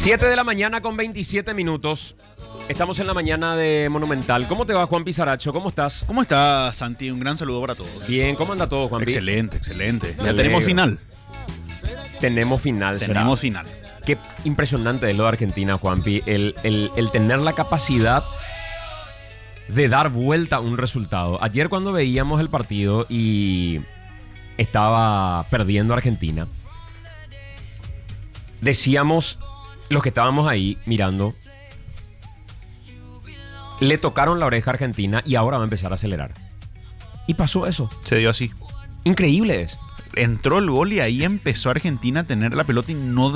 7 de la mañana con 27 minutos. Estamos en la mañana de Monumental. ¿Cómo te va, Juan Pizarracho? ¿Cómo estás? ¿Cómo estás, Santi? Un gran saludo para todos. Bien, ¿cómo anda todo, Juan? Excelente, excelente. Me Ya alegro. tenemos final. Tenemos final. ¿será? Tenemos final. Qué impresionante es lo de Argentina, Juanpi. El tener la capacidad de dar vuelta a un resultado. Ayer cuando veíamos el partido y estaba perdiendo Argentina, decíamos, los que estábamos ahí mirando, le tocaron la oreja a Argentina y ahora va a empezar a acelerar. Y pasó eso. Se dio así. Increíble es. Entró el gol y ahí empezó Argentina a tener la pelota y no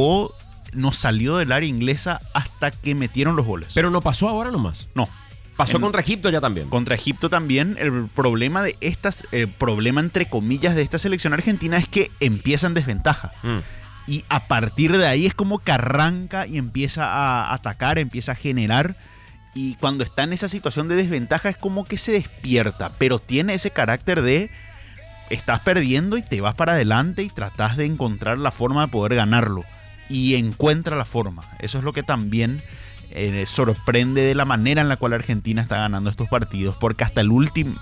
salió del área inglesa hasta que metieron los goles. Pero no pasó ahora nomás. No. Pasó contra Egipto ya también. Contra Egipto también. El problema problema entre comillas de esta selección argentina es que empieza en desventaja. Y a partir de ahí es como que arranca y empieza a atacar, empieza a generar. Y cuando está en esa situación de desventaja es como que se despierta. Pero tiene ese carácter de estás perdiendo y te vas para adelante y tratás de encontrar la forma de poder ganarlo. Y encuentra la forma. Eso es lo que también sorprende de la manera en la cual Argentina está ganando estos partidos. Porque hasta el último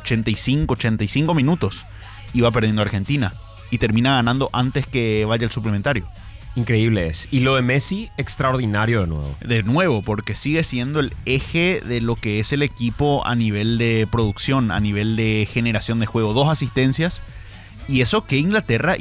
85 minutos iba perdiendo Argentina. Y termina ganando antes que vaya el suplementario. Increíble es. Y lo de Messi, extraordinario de nuevo. De nuevo, porque sigue siendo el eje de lo que es el equipo a nivel de producción, a nivel de generación de juego. 2 asistencias. Y eso que Inglaterra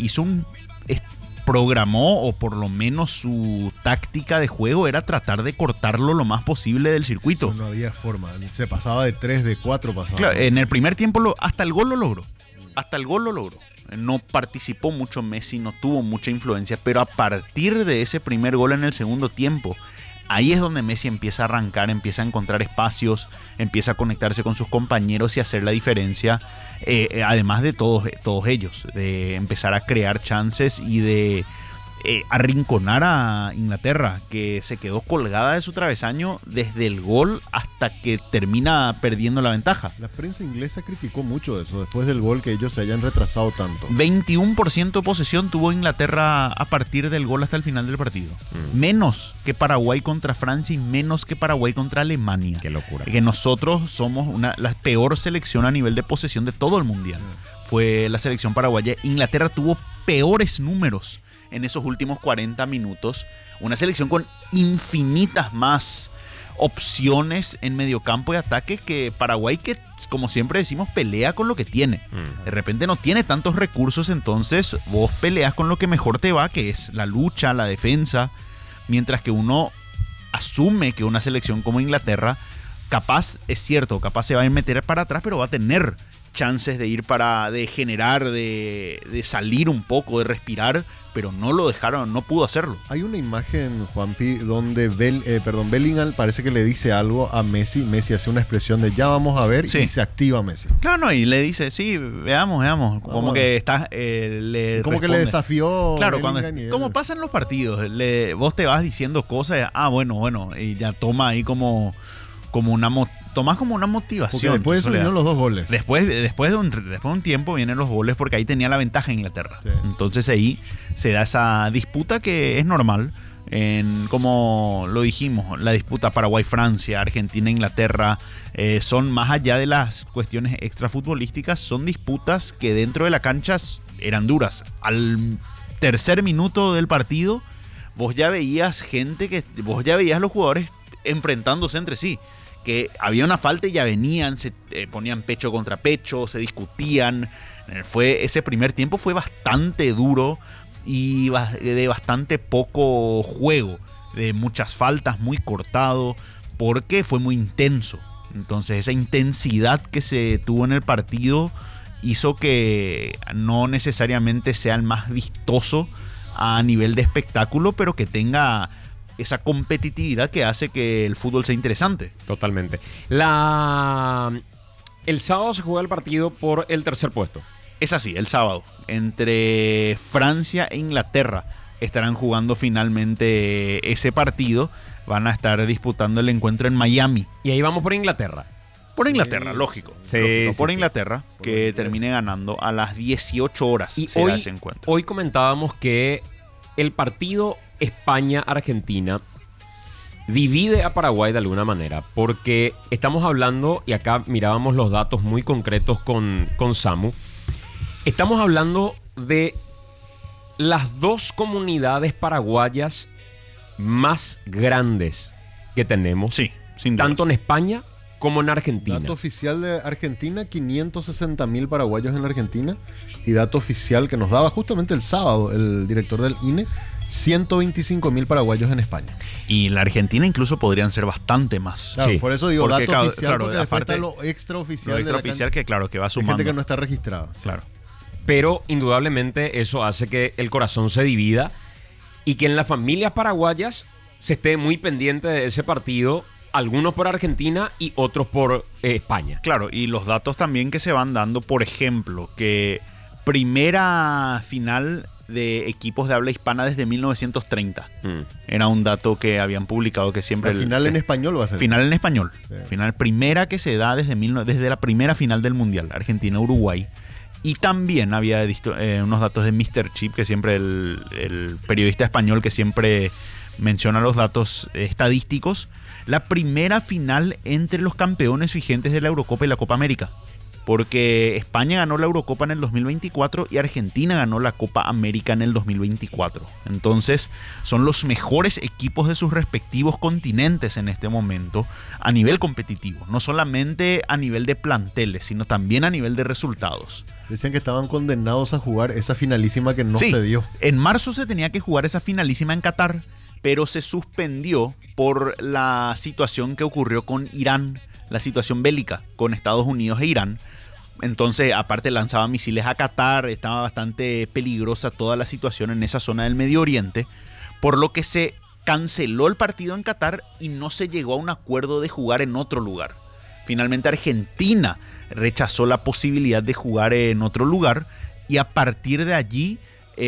programó, o por lo menos su táctica de juego era tratar de cortarlo lo más posible del circuito. No había forma. Se pasaba de 3, de 4 pasaba. Claro, en el primer tiempo hasta el gol lo logró. Hasta el gol lo logró. No participó mucho Messi, no tuvo mucha influencia, pero a partir de ese primer gol en el segundo tiempo, ahí es donde Messi empieza a arrancar, empieza a encontrar espacios, empieza a conectarse con sus compañeros y hacer la diferencia, además de todos ellos, de empezar a crear chances y de arrinconar a Inglaterra, que se quedó colgada de su travesaño desde el gol hasta que termina perdiendo la ventaja. La prensa inglesa criticó mucho eso, después del gol, que ellos se hayan retrasado tanto. 21% de posesión tuvo Inglaterra a partir del gol hasta el final del partido. Menos que Paraguay contra Francia y menos que Paraguay contra Alemania. Qué locura. Que nosotros somos la peor selección a nivel de posesión de todo el mundial. Fue la selección paraguaya. Inglaterra tuvo peores números en esos últimos 40 minutos. Una selección con infinitas más opciones en mediocampo y ataque que Paraguay, que como siempre decimos, pelea con lo que tiene. De repente no tiene tantos recursos, entonces vos peleas con lo que mejor te va, que es la lucha, la defensa, mientras que uno asume que una selección como Inglaterra, capaz, es cierto, capaz se va a meter para atrás, pero va a tener chances de ir de generar, de salir un poco, de respirar, pero no lo dejaron, no pudo hacerlo. Hay una imagen, Juanpi, donde Bellingham parece que le dice algo a Messi. Messi hace una expresión de ya vamos a ver, sí. Y se activa Messi. Claro, no, y le dice, sí, veamos. Como que está, le como responde. Que le desafió. Claro, como pasan los partidos, vos te vas diciendo cosas, bueno, y ya toma ahí como una tomás como una motivación. Porque después de eso vinieron los 2 goles. Después de un tiempo vienen los goles, porque ahí tenía la ventaja Inglaterra. Sí. Entonces ahí se da esa disputa que es normal. Como lo dijimos, la disputa Paraguay-Francia, Argentina-Inglaterra, son más allá de las cuestiones extrafutbolísticas, son disputas que dentro de la cancha eran duras. Al tercer minuto del partido, vos ya veías los jugadores enfrentándose entre sí. Que había una falta y ya venían, se ponían pecho contra pecho, se discutían. Ese primer tiempo fue bastante duro y de bastante poco juego, de muchas faltas, muy cortado, porque fue muy intenso. Entonces esa intensidad que se tuvo en el partido hizo que no necesariamente sea el más vistoso a nivel de espectáculo, pero que tenga esa competitividad que hace que el fútbol sea interesante. Totalmente. El sábado se juega el partido por el tercer puesto. Es así, el sábado. Entre Francia e Inglaterra estarán jugando finalmente ese partido. Van a estar disputando el encuentro en Miami. Y ahí vamos por Inglaterra. Por Inglaterra, lógico. Sí, lógico. Sí, por sí. Inglaterra, que termine ganando a las 18 horas. Y será ese encuentro. Hoy comentábamos que el partido España-Argentina divide a Paraguay de alguna manera, porque estamos hablando, y acá mirábamos los datos muy concretos con Samu, estamos hablando de las dos comunidades paraguayas más grandes que tenemos, Sí, sin duda. tanto en España como en Argentina. Dato oficial de Argentina, 560.000 paraguayos en la Argentina. Y dato oficial que nos daba justamente el sábado el director del INE, 125.000 paraguayos en España. Y la Argentina incluso podrían ser bastante más. Claro, Sí. por eso digo Porque, dato oficial, claro, porque después aparte, está lo extraoficial. Lo de la extraoficial que claro, que va hay sumando. gente que no está registrada. Claro. Pero indudablemente eso hace que el corazón se divida y que en las familias paraguayas se esté muy pendiente de ese partido, algunos por Argentina y otros por España. Claro, y los datos también que se van dando, por ejemplo, que primera final de equipos de habla hispana desde 1930. Era un dato que habían publicado que siempre... Al final en español va a ser. Final en español. Sí. Final primera que se da desde la primera final del Mundial, Argentina-Uruguay. Y también había visto unos datos de Mr. Chip, que siempre el periodista español que siempre menciona los datos estadísticos. La primera final entre los campeones vigentes de la Eurocopa y la Copa América. Porque España ganó la Eurocopa en el 2024 y Argentina ganó la Copa América en el 2024. Entonces, son los mejores equipos de sus respectivos continentes en este momento a nivel competitivo. No solamente a nivel de planteles, sino también a nivel de resultados. Decían que estaban condenados a jugar esa finalísima que no Sí, se dio. en marzo se tenía que jugar esa finalísima en Qatar, pero se suspendió por la situación que ocurrió con Irán, la situación bélica con Estados Unidos e Irán. Entonces, aparte lanzaba misiles a Qatar, estaba bastante peligrosa toda la situación en esa zona del Medio Oriente, por lo que se canceló el partido en Qatar y no se llegó a un acuerdo de jugar en otro lugar. Finalmente Argentina rechazó la posibilidad de jugar en otro lugar y a partir de allí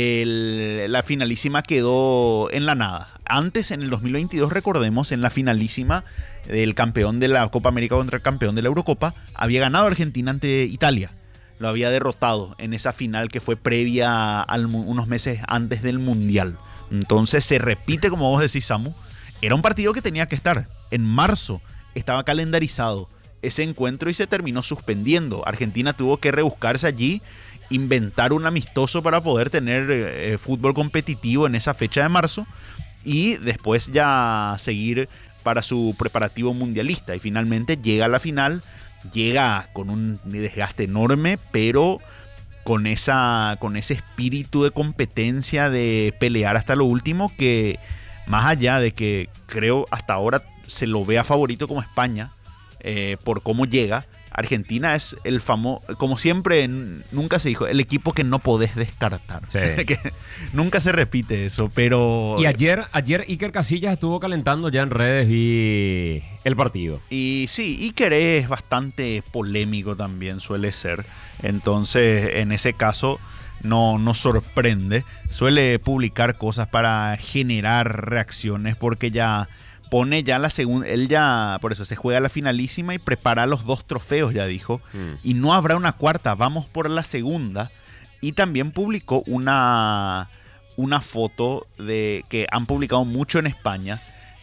la finalísima quedó en la nada. Antes, en el 2022, recordemos, en la finalísima del campeón de la Copa América contra el campeón de la Eurocopa, había ganado Argentina ante Italia. Lo había derrotado en esa final que fue previa unos meses antes del Mundial. Entonces se repite, como vos decís, Samu. Era un partido que tenía que estar. En marzo estaba calendarizado ese encuentro y se terminó suspendiendo. Argentina tuvo que rebuscarse allí, inventar un amistoso para poder tener fútbol competitivo en esa fecha de marzo y después ya seguir para su preparativo mundialista. Y finalmente llega a la final, llega con un desgaste enorme, pero con ese espíritu de competencia, de pelear hasta lo último, que más allá de que creo hasta ahora se lo vea favorito como España, por cómo llega, Argentina es el famoso, como siempre, nunca se dijo, el equipo que no podés descartar. Sí. Que nunca se repite eso, pero... Y ayer Iker Casillas estuvo calentando ya en redes y el partido. Y sí, Iker es bastante polémico también, suele ser. Entonces, en ese caso, no sorprende. Suele publicar cosas para generar reacciones porque ya pone ya la segunda, él ya, por eso se juega la finalísima y prepara los 2 trofeos, ya dijo. Y no habrá una cuarta, vamos por la segunda. Y también publicó una foto de que han publicado mucho en España,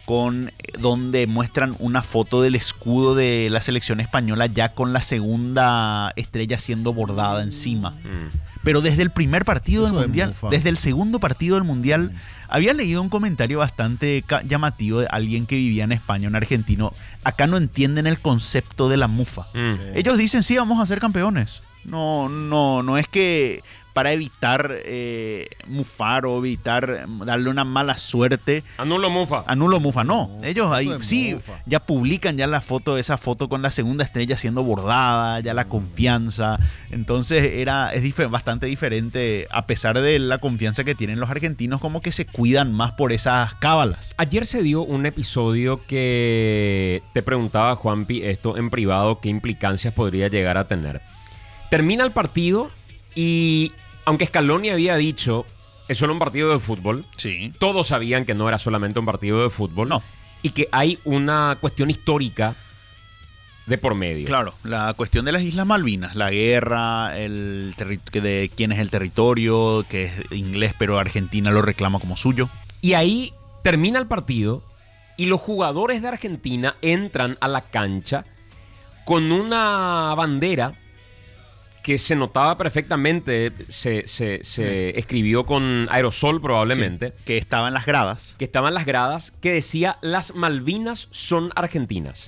donde muestran una foto del escudo de la selección española ya con la segunda estrella siendo bordada encima. Pero desde el primer partido Eso del es Mundial, mufa. desde el segundo partido del Mundial, había leído un comentario bastante llamativo de alguien que vivía en España, un argentino. Acá no entienden el concepto de la mufa. Ellos dicen, sí, vamos a ser campeones. No es que para evitar mufar o evitar darle una mala suerte. Anulo mufa. Anulo mufa, no. No, Ellos ahí eso es sí, mufa. ya publican ya esa foto con la segunda estrella siendo bordada, ya la confianza. Entonces es bastante diferente, a pesar de la confianza que tienen los argentinos, como que se cuidan más por esas cábalas. Ayer se dio un episodio que te preguntaba, Juanpi, esto en privado, qué implicancias podría llegar a tener. Termina el partido y, aunque Scaloni había dicho, eso era un partido de fútbol, Sí. todos sabían que no era solamente un partido de fútbol. No. Y que hay una cuestión histórica de por medio. Claro, la cuestión de las Islas Malvinas, la guerra, de quién es el territorio, que es inglés, pero Argentina lo reclama como suyo. Y ahí termina el partido y los jugadores de Argentina entran a la cancha con una bandera que se notaba perfectamente, se escribió con aerosol probablemente. Sí, que estaba en las gradas. Que estaba en las gradas, que decía: las Malvinas son argentinas.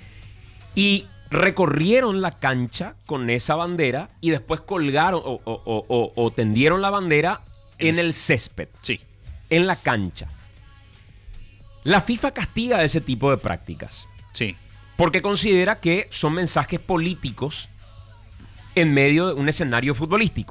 Y recorrieron la cancha con esa bandera y después colgaron o tendieron la bandera en el césped. Sí. En la cancha. La FIFA castiga ese tipo de prácticas. Sí. Porque considera que son mensajes políticos en medio de un escenario futbolístico.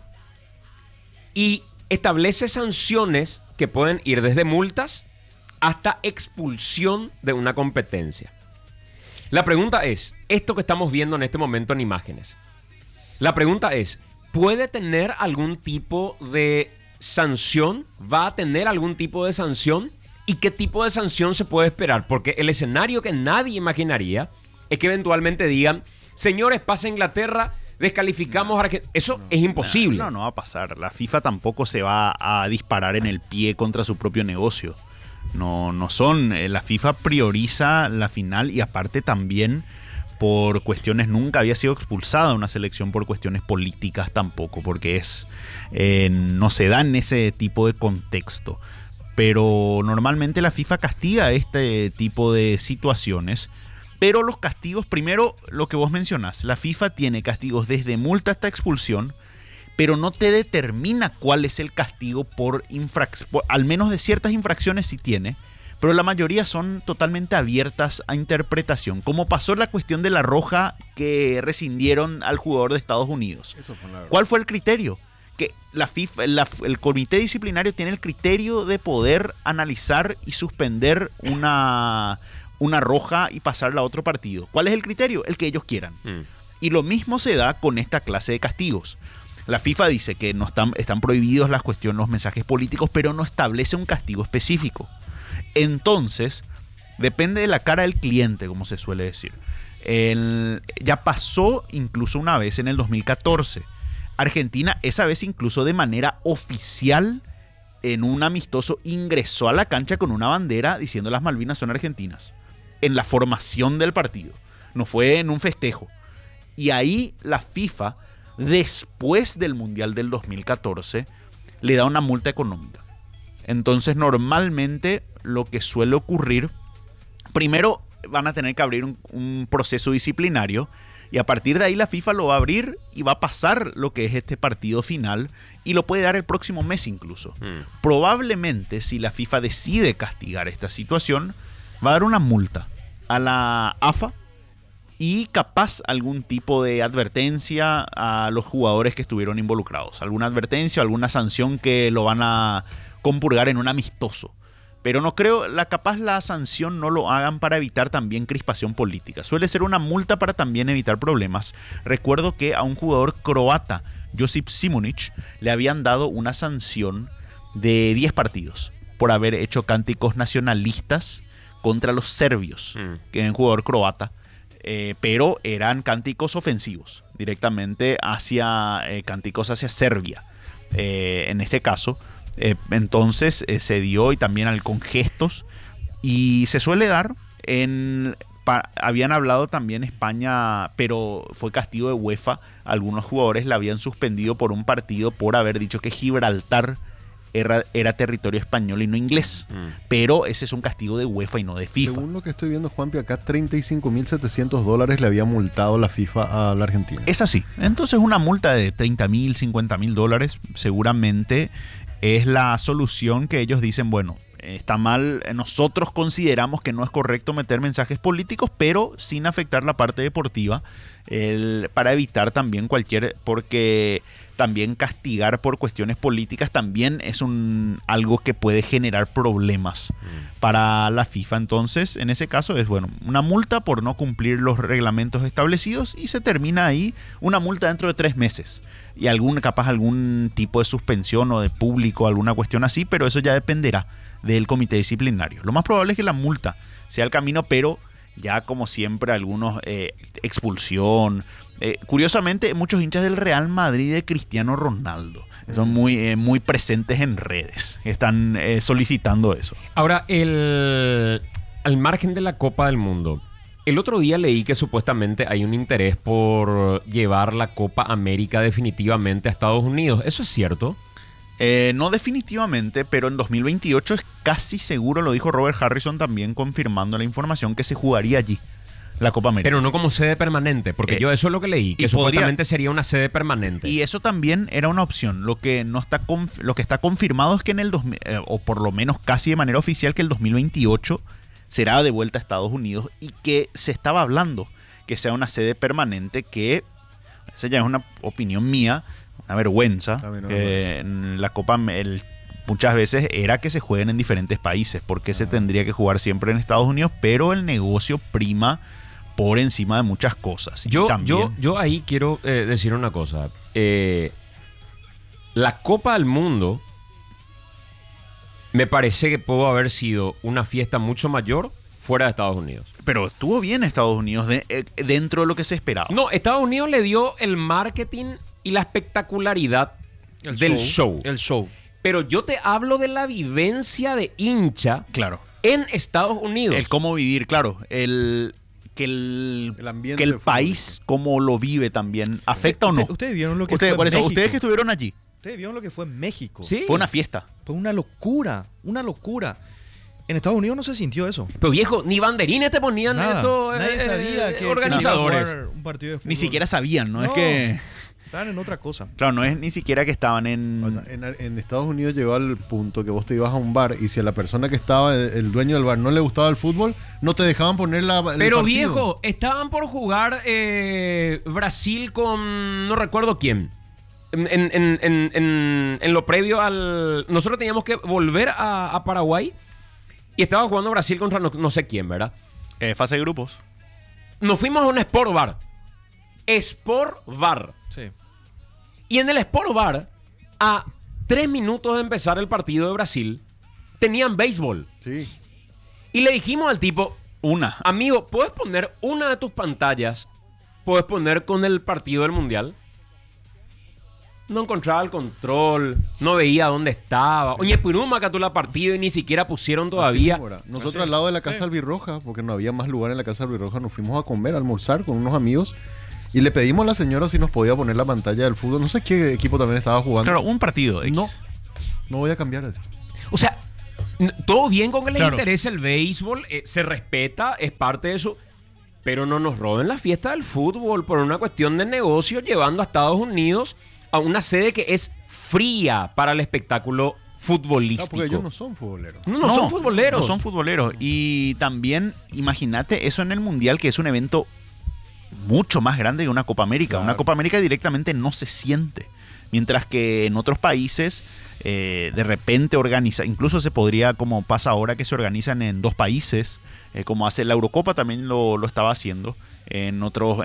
Y establece sanciones que pueden ir desde multas hasta expulsión de una competencia. La pregunta es, esto que estamos viendo en este momento en imágenes, la pregunta es, ¿puede tener algún tipo de sanción? ¿Va a tener algún tipo de sanción? ¿Y qué tipo de sanción se puede esperar? Porque el escenario que nadie imaginaría es que eventualmente digan: señores, pasa Inglaterra, descalificamos a Argentina. Eso es imposible. No va a pasar. La FIFA tampoco se va a disparar en el pie contra su propio negocio. No son. La FIFA prioriza la final y aparte también por cuestiones, nunca había sido expulsada una selección por cuestiones políticas tampoco, porque no se da en ese tipo de contexto. Pero normalmente la FIFA castiga este tipo de situaciones. Pero los castigos, primero lo que vos mencionás, la FIFA tiene castigos desde multa hasta expulsión, pero no te determina cuál es el castigo por infracción. Al menos de ciertas infracciones sí tiene, pero la mayoría son totalmente abiertas a interpretación, como pasó en la cuestión de la roja que rescindieron al jugador de Estados Unidos. ¿Cuál fue el criterio? Que la FIFA, el comité disciplinario tiene el criterio de poder analizar y suspender una roja y pasarla a otro partido. ¿Cuál es el criterio? El que ellos quieran. Y lo mismo se da con esta clase de castigos. La FIFA dice que no están prohibidos los mensajes políticos, pero no establece un castigo específico. Entonces, depende de la cara del cliente, como se suele decir. Ya pasó incluso una vez en el 2014. Argentina, esa vez incluso de manera oficial, en un amistoso, ingresó a la cancha con una bandera diciendo: las Malvinas son argentinas. En la formación del partido. No fue en un festejo. Y ahí la FIFA, después del Mundial del 2014, le da una multa económica. Entonces, normalmente lo que suele ocurrir, primero van a tener que abrir un proceso disciplinario, y a partir de ahí la FIFA lo va a abrir y va a pasar lo que es este partido final, y lo puede dar el próximo mes incluso. Probablemente, si la FIFA decide castigar esta situación, va a dar una multa a la AFA y capaz algún tipo de advertencia a los jugadores que estuvieron involucrados. Alguna advertencia o alguna sanción que lo van a compurgar en un amistoso. Pero no creo, capaz la sanción no lo hagan para evitar también crispación política. Suele ser una multa para también evitar problemas. Recuerdo que a un jugador croata, Josip Simunic, le habían dado una sanción de 10 partidos por haber hecho cánticos nacionalistas contra los serbios, que es un jugador croata, pero eran cánticos ofensivos, directamente cánticos hacia Serbia, en este caso. Entonces se dio, y también con gestos, y se suele dar habían hablado también España, pero fue castigo de UEFA. Algunos jugadores la habían suspendido por un partido por haber dicho que Gibraltar era territorio español y no inglés. Pero ese es un castigo de UEFA y no de FIFA. Según lo que estoy viendo, Juanpi, acá $35.700 le había multado la FIFA a la Argentina. Es así. Entonces una multa de $30.000, $50.000 seguramente es la solución que ellos dicen: bueno, está mal, nosotros consideramos que no es correcto meter mensajes políticos, pero sin afectar la parte deportiva, para evitar también porque también castigar por cuestiones políticas también es algo que puede generar problemas para la FIFA. Entonces, en ese caso es, bueno, una multa por no cumplir los reglamentos establecidos, y se termina ahí, una multa dentro de 3 meses. Y capaz algún tipo de suspensión o de público, alguna cuestión así, pero eso ya dependerá del comité disciplinario. Lo más probable es que la multa sea el camino, pero ya como siempre algunos expulsión. Curiosamente, muchos hinchas del Real Madrid de Cristiano Ronaldo Son muy presentes en redes. Están solicitando eso. Ahora, al margen de la Copa del Mundo, el otro día leí que supuestamente hay un interés por llevar la Copa América definitivamente a Estados Unidos. ¿Eso es cierto? No definitivamente, pero en 2028 es casi seguro, lo dijo Robert Harrison también confirmando la información, que se jugaría allí la Copa América. Pero no como sede permanente, porque yo eso es lo que leí, que supuestamente sería una sede permanente. Y eso también era una opción. Lo que no está lo que está confirmado es que en el o por lo menos casi de manera oficial, que el 2028 será de vuelta a Estados Unidos, y que se estaba hablando que sea una sede permanente, que esa ya es una opinión mía, una vergüenza. En la Copa muchas veces era que se jueguen en diferentes países, porque se tendría que jugar siempre en Estados Unidos, pero el negocio prima por encima de muchas cosas. Yo ahí quiero decir una cosa. La Copa del Mundo me parece que pudo haber sido una fiesta mucho mayor fuera de Estados Unidos. Pero estuvo bien Estados Unidos dentro de lo que se esperaba. No, Estados Unidos le dio el marketing y la espectacularidad del show. El show. Pero yo te hablo de la vivencia de hincha, claro, en Estados Unidos. El cómo vivir, claro. Que el país, cómo lo vive también, ¿afecta o no? Ustedes vieron lo que fue por eso, México. ustedes que estuvieron allí. Ustedes vieron lo que fue México. ¿Sí? Fue una fiesta. Fue una locura, una locura. En Estados Unidos no se sintió eso. Pero viejo, ni banderines te ponían Nada. estos Nadie sabía que organizadores. iba a jugar un partido de fútbol. Ni siquiera sabían, ¿no? No. Es que... Estaban en otra cosa. Claro, no es ni siquiera que estaban en... O sea, en Estados Unidos llegó al punto que vos te ibas a un bar y si a la persona que estaba, el dueño del bar, no le gustaba el fútbol, no te dejaban poner el Pero partido. viejo, estaban por jugar Brasil con no recuerdo quién. En lo previo al... Nosotros teníamos que volver a Paraguay y estaba jugando Brasil contra no sé quién, ¿verdad? Fase de grupos. Nos fuimos a un Sport Bar. Sport Bar. Sí. Y en el Sport Bar, a 3 minutos de empezar el partido de Brasil, tenían béisbol. Sí. Y le dijimos al tipo, amigo, ¿puedes poner una de tus pantallas? ¿Puedes poner con el partido del Mundial? No encontraba el control, no veía dónde estaba. Oye, Puruma cató la partida y ni siquiera pusieron todavía. Así, nosotros al lado de la Casa Albirroja, porque no había más lugar en la Casa Albirroja, nos fuimos a comer, a almorzar con unos amigos. Y le pedimos a la señora si nos podía poner la pantalla del fútbol. No sé qué equipo también estaba jugando. Claro, un partido. No voy a cambiar eso. O sea, todo bien con que les interese el béisbol, se respeta, es parte de eso. Pero no nos roben la fiesta del fútbol por una cuestión de negocio, llevando a Estados Unidos a una sede que es fría para el espectáculo futbolístico. Porque ellos no son futboleros. No son futboleros. No son futboleros. Y también, imagínate eso en el Mundial, que es un evento mucho más grande que una Copa América. Claro. Una Copa América directamente no se siente. Mientras que en otros países de repente organiza, incluso se podría, como pasa ahora, que se organizan en 2 países, como hace la Eurocopa, también lo estaba haciendo en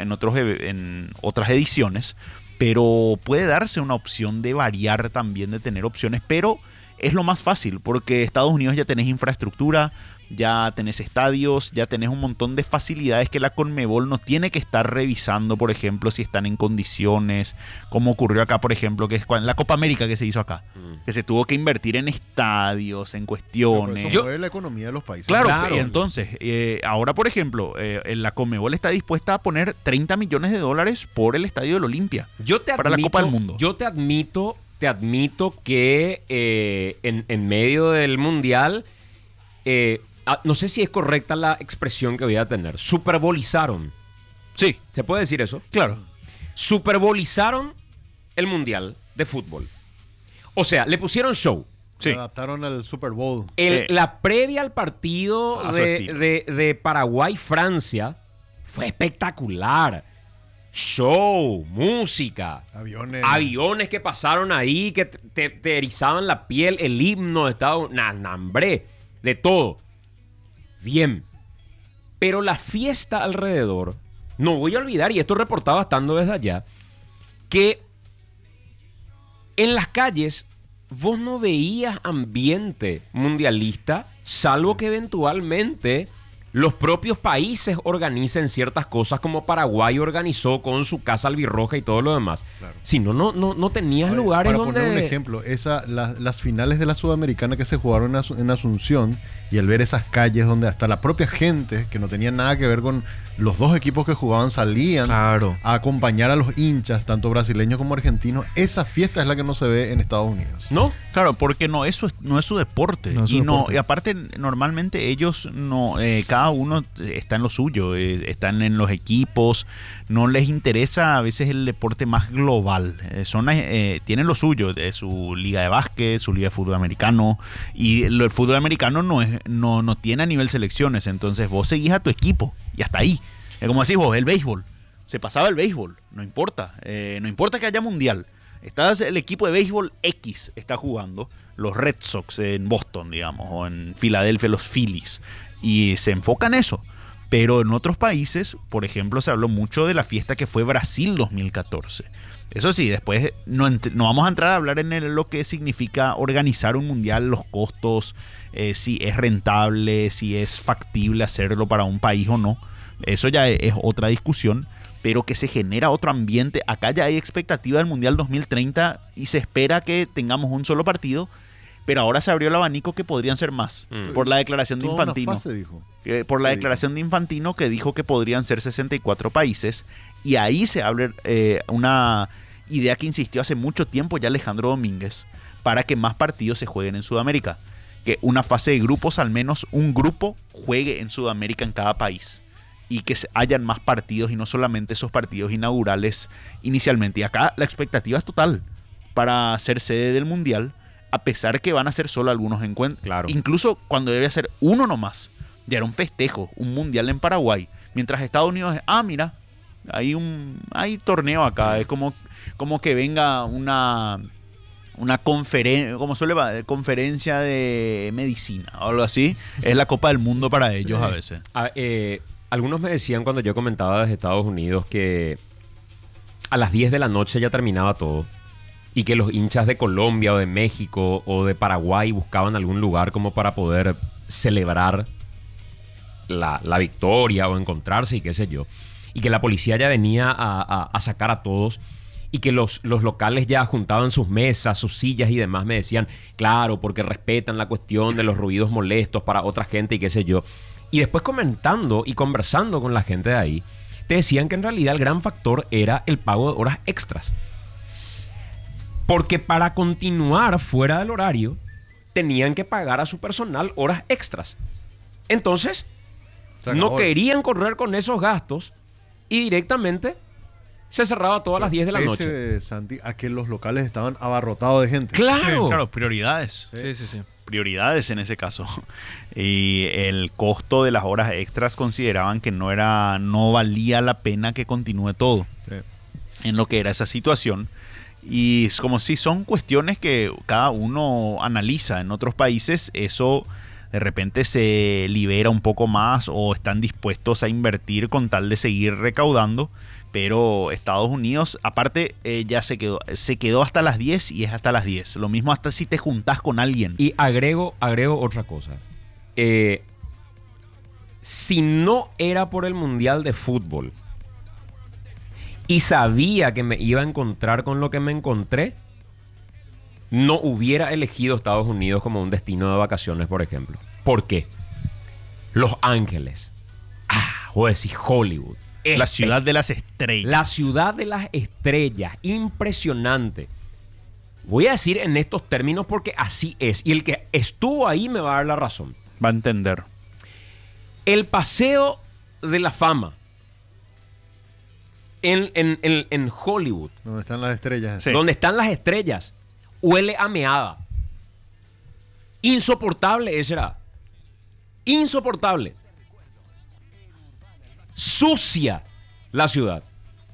otras ediciones. Pero puede darse una opción de variar también, de tener opciones, pero es lo más fácil, porque Estados Unidos ya tenés infraestructura, ya tenés estadios, ya tenés un montón de facilidades que la Conmebol no tiene que estar revisando, por ejemplo, si están en condiciones, como ocurrió acá, por ejemplo, que es la Copa América que se hizo acá, que se tuvo que invertir en estadios, en cuestiones. Eso fue la economía de los países. Claro. Entonces, ahora, por ejemplo, la Conmebol está dispuesta a poner $30 millones por el estadio del Olimpia para la Copa del Mundo. Yo te admito que en medio del Mundial, no sé si es correcta la expresión que voy a tener, superbolizaron. Sí. ¿Se puede decir eso? Claro. Superbolizaron el Mundial de fútbol. O sea, le pusieron show. Sí. Se adaptaron al Super Bowl. La previa al partido a su estilo. de Paraguay-Francia fue espectacular. Show, música, aviones que pasaron ahí, que te erizaban la piel, el himno de Estados Unidos, nambré, de todo. Bien. Pero la fiesta alrededor, no voy a olvidar, y esto reportaba estando desde allá, que en las calles vos no veías ambiente mundialista, salvo que eventualmente los propios países organicen ciertas cosas como Paraguay organizó con su casa albirroja y todo lo demás. Claro. Si no, no tenías A ver, lugares para donde... poner un ejemplo, las finales de la Sudamericana que se jugaron en Asunción, y al ver esas calles donde hasta la propia gente, que no tenía nada que ver con los dos equipos que jugaban, salían Claro. a acompañar a los hinchas, tanto brasileños como argentinos, esa fiesta es la que no se ve en Estados Unidos. ¿No? Claro, porque no es su deporte. No es su y deporte. y aparte, normalmente ellos no, cada uno está en lo suyo, están en los equipos, no les interesa a veces el deporte más global. Tienen lo suyo, su liga de básquet, su liga de fútbol americano, y el fútbol americano no tiene a nivel selecciones, entonces vos seguís a tu equipo y hasta ahí. Es como decís vos, el béisbol. Se pasaba el béisbol, no importa. No importa que haya mundial. El equipo de béisbol X está jugando, los Red Sox en Boston, digamos, o en Filadelfia los Phillies, y se enfoca en eso. Pero en otros países, por ejemplo, se habló mucho de la fiesta que fue Brasil 2014. Eso sí, después no vamos a entrar a hablar en lo que significa organizar un mundial, los costos, si es rentable, si es factible hacerlo para un país o no. Eso ya es otra discusión. Pero que se genera otro ambiente. Acá ya hay expectativa del Mundial 2030 y se espera que tengamos un solo partido, pero ahora se abrió el abanico que podrían ser más, por la declaración de Toda una Infantino. fase, dijo. Por la Sí, declaración de Infantino, que dijo que podrían ser 64 países, y ahí se abre una idea que insistió hace mucho tiempo ya Alejandro Domínguez, para que más partidos se jueguen en Sudamérica. Que una fase de grupos, al menos un grupo, juegue en Sudamérica en cada país. Y que hayan más partidos y no solamente esos partidos inaugurales inicialmente. Y acá la expectativa es total para ser sede del Mundial, a pesar que van a ser solo algunos encuentros. Claro. Incluso cuando debe ser uno nomás. Ya era un festejo, un Mundial en Paraguay. Mientras Estados Unidos, mira, hay torneo acá. Es como que venga una conferencia, como conferencia de medicina o algo así. Es la Copa del Mundo para ellos a veces. Algunos me decían cuando yo comentaba desde Estados Unidos que a las 10 de la noche ya terminaba todo y que los hinchas de Colombia o de México o de Paraguay buscaban algún lugar como para poder celebrar la victoria o encontrarse y qué sé yo. Y que la policía ya venía a sacar a todos y que los locales ya juntaban sus mesas, sus sillas y demás. Me decían, claro, porque respetan la cuestión de los ruidos molestos para otra gente y qué sé yo. Y después comentando y conversando con la gente de ahí, te decían que en realidad el gran factor era el pago de horas extras. Porque para continuar fuera del horario, tenían que pagar a su personal horas extras. Entonces, no querían correr con esos gastos y directamente se cerraba todas las 10 de la noche. Santi, a que los locales estaban abarrotados de gente. ¡Claro! Claro, prioridades. Sí. Prioridades en ese caso. Y el costo de las horas extras consideraban que no valía la pena que continúe todo en lo que era esa situación. Y es como si son cuestiones que cada uno analiza. En otros países eso de repente se libera un poco más o están dispuestos a invertir con tal de seguir recaudando. Pero Estados Unidos, aparte, ya se quedó hasta las 10 y es hasta las 10. Lo mismo hasta si te juntás con alguien. Y agrego otra cosa. Si no era por el Mundial de Fútbol y sabía que me iba a encontrar con lo que me encontré, no hubiera elegido Estados Unidos como un destino de vacaciones, por ejemplo. ¿Por qué? Los Ángeles. O decir Hollywood. La ciudad de las estrellas. La ciudad de las estrellas. Impresionante. Voy a decir en estos términos porque así es. Y el que estuvo ahí me va a dar la razón. Va a entender. El Paseo de la Fama en Hollywood, Donde están las estrellas. Sí. donde están las estrellas, huele a meada. Insoportable ese era. Insoportable. Sucia la ciudad.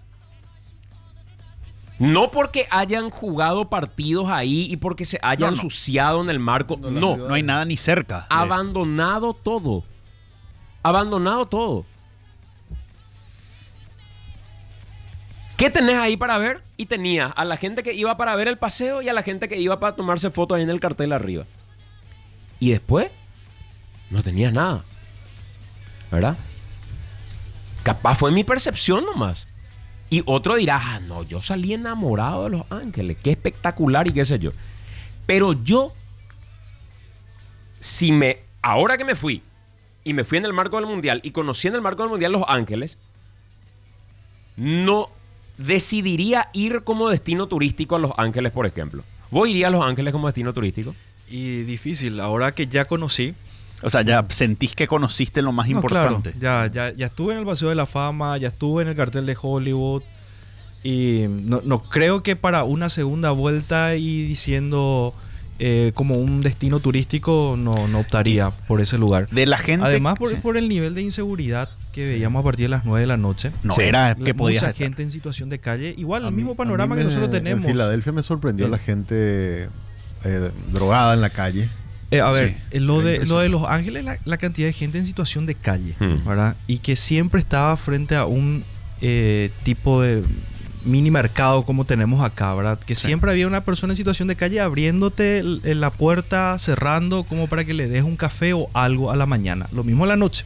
No porque hayan jugado partidos ahí y porque se hayan No. ensuciado en el marco. No, la No. ciudad- No hay nada ni cerca. Abandonado todo. Abandonado todo. ¿Qué tenés ahí para ver? Y tenías a la gente que iba para ver el paseo y a la gente que iba para tomarse fotos ahí en el cartel arriba. Y después, no tenías nada. ¿verdad? Capaz fue mi percepción nomás. Y otro dirá, ah, no, yo salí enamorado de Los Ángeles, qué espectacular y qué sé yo. Pero yo, ahora que me fui, y me fui en el marco del Mundial, y conocí en el marco del Mundial Los Ángeles, no decidiría ir como destino turístico a Los Ángeles, por ejemplo. ¿Vos irías a Los Ángeles como destino turístico? Y difícil, ahora que ya conocí. O sea, ya sentís que conociste lo más importante. Claro, ya estuve en el Paseo de la Fama, ya estuve en el cartel de Hollywood. Y no creo que para una segunda vuelta y diciendo como un destino turístico no optaría por ese lugar. De la gente. Además, sí. por el nivel de inseguridad que veíamos a partir de las 9 de la noche. No, Sí. era que podías Mucha estar. gente en situación de calle. Igual, el A mismo mí- panorama a mí que nosotros tenemos. En Filadelfia me sorprendió la gente drogada en la calle. A ver, Sí. lo de Los Ángeles, la cantidad de gente en situación de calle, ¿verdad? Y que siempre estaba frente a un tipo de mini mercado como tenemos acá, ¿verdad? Que siempre había una persona en situación de calle abriéndote la puerta, cerrando como para que le des un café o algo a la mañana. Lo mismo a la noche.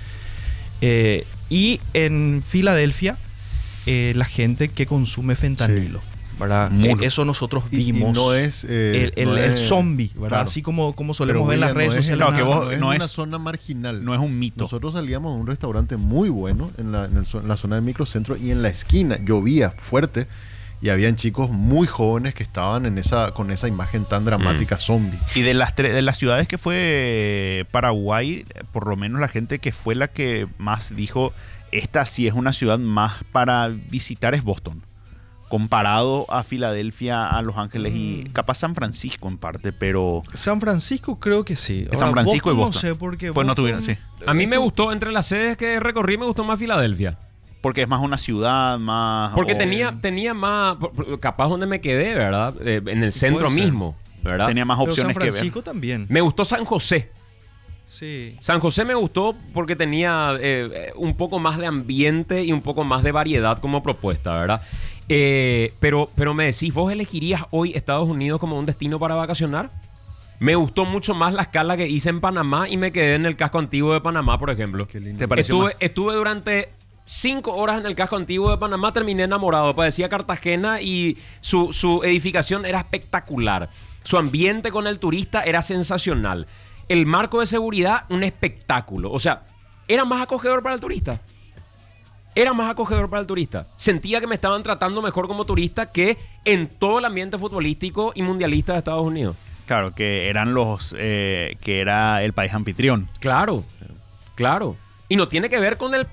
Y en Filadelfia, la gente que consume fentanilo, ¿verdad? Muy. Eso nosotros Y vimos. no es... el zombie, ¿verdad? Claro. Así como Pero, solemos ver en las William, redes no es sociales. Claro, que vos- no es no una es- zona marginal. No es un mito. Nosotros salíamos a un restaurante muy bueno en la zona del microcentro y en la esquina llovía fuerte y habían chicos muy jóvenes que estaban con esa imagen tan dramática zombie. Y de las ciudades que fue Paraguay, por lo menos la gente que fue la que más dijo, esta sí es una ciudad más para visitar es Boston. Comparado a Filadelfia, a Los Ángeles y capaz San Francisco en parte, pero San Francisco creo que sí. San Francisco y Boston. No sé porque Pues no Boston- tuvieron, sí. A mí me gustó, entre las sedes que recorrí, me gustó más Filadelfia. porque es más una ciudad, más... Porque o- tenía más, capaz donde me quedé, ¿verdad? En el centro ser. mismo, ¿verdad? tenía más Pero opciones San que Francisco ver. también. Me gustó San José. Sí. San José me gustó porque tenía un poco más de ambiente y un poco más de variedad como propuesta, ¿verdad? Pero me decís, ¿vos elegirías hoy Estados Unidos como un destino para vacacionar? Me gustó mucho más la escala que hice en Panamá y me quedé en el casco antiguo de Panamá, por ejemplo. Qué lindo. ¿Te pareció Estuve durante 5 horas en el casco antiguo de Panamá, terminé enamorado. Parecía Cartagena y su edificación era espectacular. Su ambiente con el turista era sensacional. El marco de seguridad, un espectáculo. O sea, era más acogedor para el turista. Era más acogedor para el turista. Sentía que me estaban tratando mejor como turista que en todo el ambiente futbolístico y mundialista de Estados Unidos. Claro, que eran que era el país anfitrión. Claro, claro. Y no tiene que ver con el